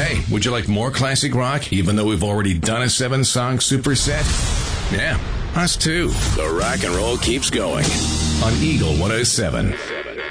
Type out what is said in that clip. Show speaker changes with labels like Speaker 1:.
Speaker 1: Hey, would you like more classic rock, even though we've already done a 7-song superset? Yeah, us too.
Speaker 2: The rock and roll keeps going
Speaker 1: on Eagle 107.